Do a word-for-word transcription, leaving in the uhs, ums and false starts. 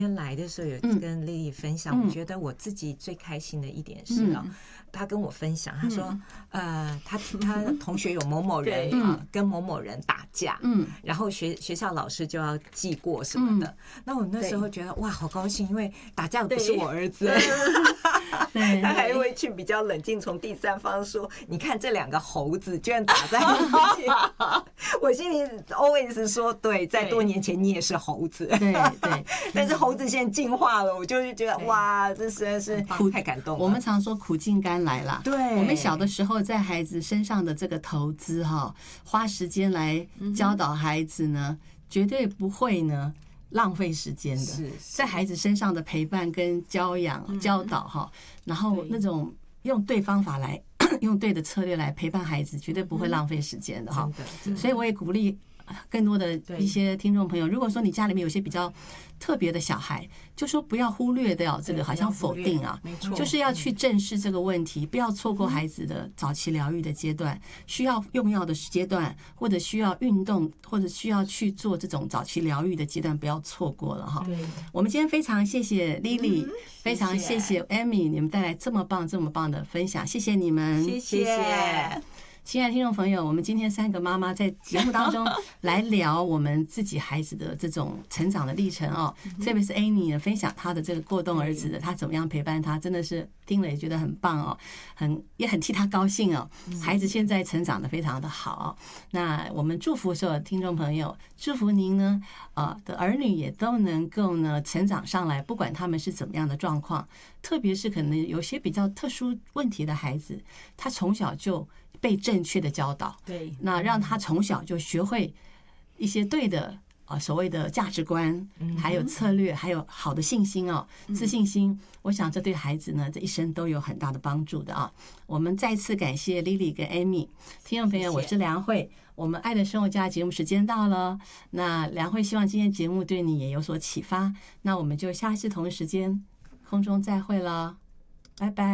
天来的时候有跟丽丽分享， 嗯、 我觉得我自己最开心的一点是啊、哦，她、嗯、跟我分享，她说，嗯、呃，她她同学有某某人啊、呃、跟某某人打架，嗯，然后学学校老师就要记过什么的。嗯、那我那时候觉得哇，好高兴，因为打架的不是我儿子，他还会去比较冷静，从第三方说，你看这两个猴子居然打在一起，我心里 always 说，对，在多年前你也是猴子， 对对， 但是猴子现在进化了，我就是觉得哇，这实在是太感动了。 我们常说苦尽甘来啦， 对， 我们小的时候在孩子身上的这个投资哈，花时间来教导孩子呢，绝对不会呢浪费时间的， 是在孩子身上的陪伴跟教养、教导哈，然后那种用对方法来。用对的策略来陪伴孩子，绝对不会浪费时间的哈。所以我也鼓励更多的一些听众朋友，如果说你家里面有些比较特别的小孩，就说不要忽略掉这个，好像否定啊，就是要去正视这个问题，不要错过孩子的早期疗愈的阶段，需要用药的阶段，或者需要运动，或者需要去做这种早期疗愈的阶段，不要错过了哈。我们今天非常谢谢 Lily， 非常谢谢 Amy， 你们带来这么棒、这么棒的分享，谢谢你们， 谢谢。 亲爱的听众朋友，我们今天三个妈妈在节目当中来聊我们自己孩子的这种成长的历程哦，特别是 Amy 呢分享她的这个过动儿子的，她怎么样陪伴他，真的是听了也觉得很棒哦，很也很替他高兴哦。孩子现在成长的非常的好哦，那我们祝福所有听众朋友，祝福您呢呃的儿女也都能够呢成长上来，不管他们是怎么样的状况，特别是可能有些比较特殊问题的孩子，他从小就被正确的教导， 对， 那让他从小就学会一些对的啊所谓的价值观，还有策略，还有好的信心哦，自信心。我想这对孩子呢，这一生都有很大的帮助的啊。我们再次感谢 Lily 跟 Amy， 听众朋友，我是梁慧。我们爱的生活家节目时间到了，那梁慧希望今天节目对你也有所启发，那我们就下一次同一时间空中再会了，拜拜。